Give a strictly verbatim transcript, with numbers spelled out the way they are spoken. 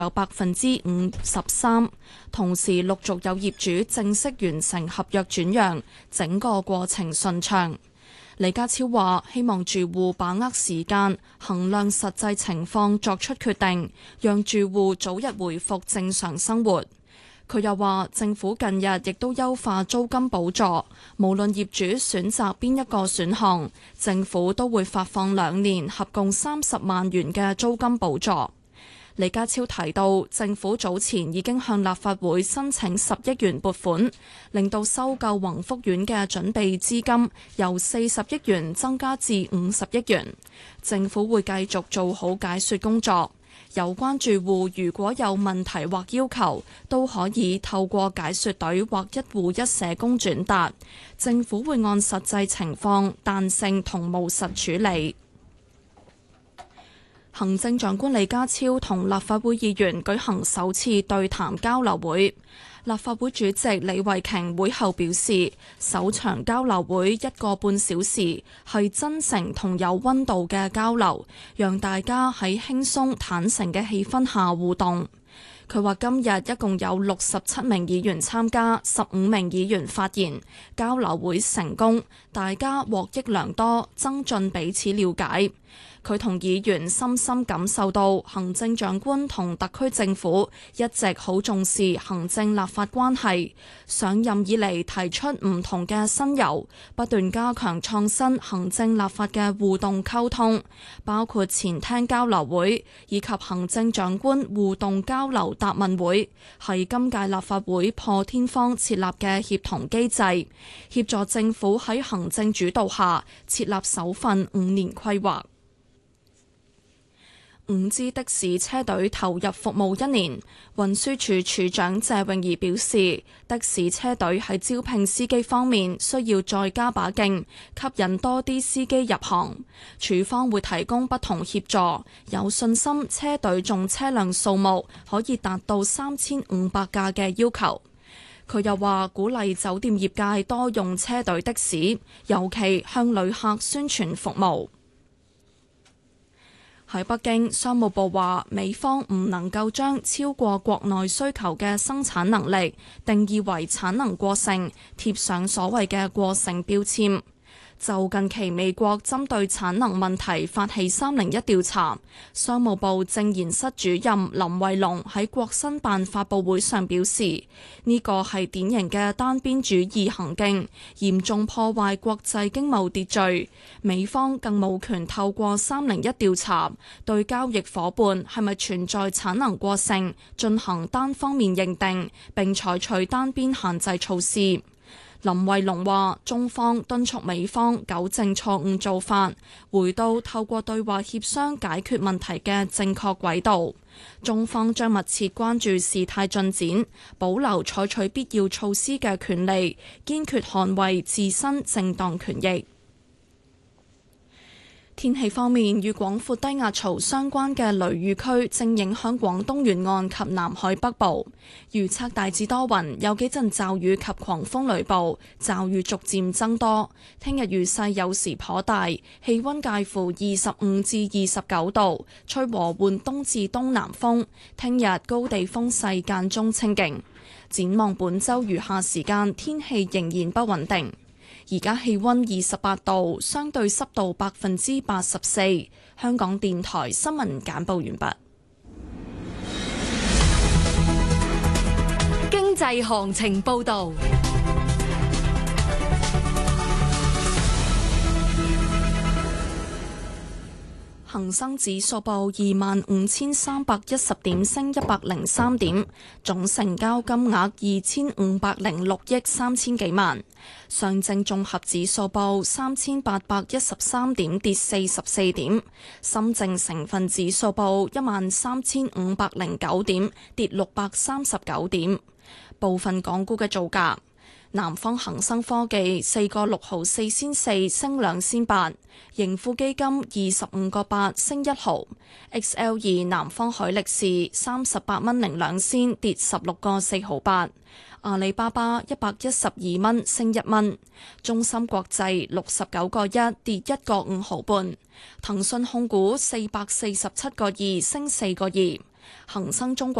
有百分之五十三，同時陸續有業主正式完成合約轉讓，整個過程順暢。李家超話：希望住戶把握時間，衡量實際情況作出決定，讓住戶早日回復正常生活。佢又話：政府近日亦都優化租金補助，無論業主選擇邊一個選項，政府都會發放兩年合共三十萬元嘅租金補助。李家超提到，政府早前已經向立法會申請十億元撥款，令到收購宏福苑嘅準備資金由四十億元增加至五十億元。政府會繼續做好解說工作，有關住戶如果有問題或要求，都可以透過解說隊或一戶一社工轉達，政府會按實際情況彈性同務實處理。行政長官李家超同立法會議員舉行首次對談交流會。立法會主席李慧瓊會後表示，首場交流會一個半小時，係真誠同有溫度嘅交流，讓大家喺輕鬆坦誠嘅氣氛下互動。佢話今日一共有六十七名議員參加，十五名議員發言，交流會成功，大家獲益良多，增進彼此了解。佢同議員深深感受到行政長官同特區政府一直好重視行政立法關係，上任以嚟提出唔同嘅新猷，不斷加強創新行政立法嘅互動溝通，包括前廳交流會以及行政長官互動交流答問會，係今屆立法會破天荒設立嘅協同機制，協助政府喺行政主導下設立首份五年規劃。五支的士車隊投入服務一年，運輸署署長謝永儀表示，的士車隊喺招聘司機方面需要再加把勁，吸引多啲司機入行。署方會提供不同協助，有信心車隊總車輛數目可以達到三千五百架嘅要求。佢又話鼓勵酒店業界多用車隊的士，尤其向旅客宣傳服務。喺北京，商務部話美方唔能夠將超過國內需求嘅生產能力定義為產能過剩，貼上所謂嘅過剩標籤。就近期美國針對產能問題發起三零一調查，商務部政研室主任林慧龍喺國新辦發佈會上表示，呢個係典型嘅單邊主義行徑，嚴重破壞國際經貿秩序。美方更冇權透過三零一調查對交易夥伴係咪存在產能過剩進行單方面認定，並採取單邊限制措施。林慧龍話：中方敦促美方糾正錯誤做法，回到透過對話協商解決問題嘅正確軌道。中方將密切關注事態進展，保留採取必要措施嘅權利，堅決捍衛自身正當權益。天氣方面，與廣闊低壓槽相關嘅雷雨區正影響廣東沿岸及南海北部。預測大致多雲，有幾陣驟雨及狂風雷暴，驟雨逐漸增多。聽日雨勢有時頗大，氣溫介乎二十五至二十九度，吹和緩東至東南風。聽日高地風勢間中清勁。展望本週餘下時間，天氣仍然不穩定。而家氣溫二十八度，相對濕度百分之八十四。香港電台新聞簡報完畢。 經濟行情報道。 恒生指數報二萬五千三百一十點，升一百零三點，總成交金額二千五百零六億三千幾萬。上證綜合指數報三千八百一十三點，跌四十四點。深證成分指數報一萬三千五百零九點，跌六百三十九點。部分港股嘅造價。南方恒生科技四個六毫四仙四升兩仙八，盈富基金二十五個八升一毫 ，X L 二南方海力士三十八蚊零兩仙跌十六個四毫八，阿里巴巴一百一十二蚊升一蚊，中芯國際六十九個一跌一個五毫半，騰訊控股四百四十七個二升四個二。 恒生中國